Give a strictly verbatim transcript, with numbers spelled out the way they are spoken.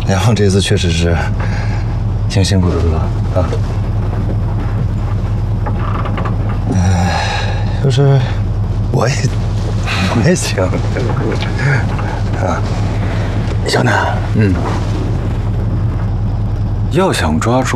梁王这次确实是挺辛苦的了啊。哎，就是我也我也行啊。小南，嗯，要想抓住